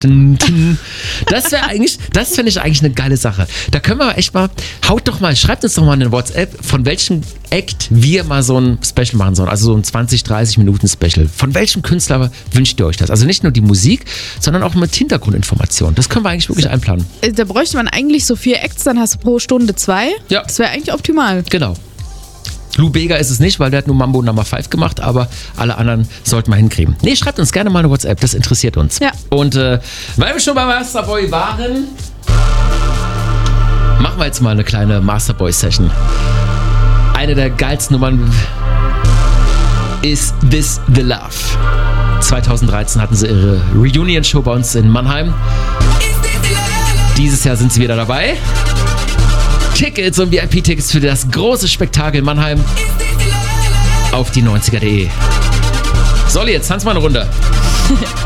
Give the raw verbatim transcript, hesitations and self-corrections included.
Das wäre eigentlich, das finde ich eigentlich eine geile Sache. Da können wir echt mal, haut doch mal, schreibt uns doch mal eine WhatsApp, von welchem Act wir mal so ein Special machen sollen. Also so ein zwanzig, dreißig Minuten Special. Von welchem Künstler wünscht ihr euch das? Also nicht nur die Musik, sondern auch mit Hintergrundinformationen. Das können wir eigentlich wirklich einplanen. Da bräuchte man eigentlich so vier Acts, dann hast du pro Stunde zwei. Ja. Das wäre eigentlich optimal. Genau. Lou Bega ist es nicht, weil der hat nur Mambo Number fünf gemacht, aber alle anderen sollten wir hinkriegen. Nee, schreibt uns gerne mal eine WhatsApp, das interessiert uns. Ja. Und äh, weil wir schon bei Masterboy waren, machen wir jetzt mal eine kleine Masterboy-Session. Eine der geilsten Nummern ist This the Love. zwanzig dreizehn hatten sie ihre Reunion-Show bei uns in Mannheim. Dieses Jahr sind sie wieder dabei. Tickets und V I P-Tickets für das große Spektakel Mannheim auf die neunziger punkt de. Solli, jetzt tanz mal eine Runde.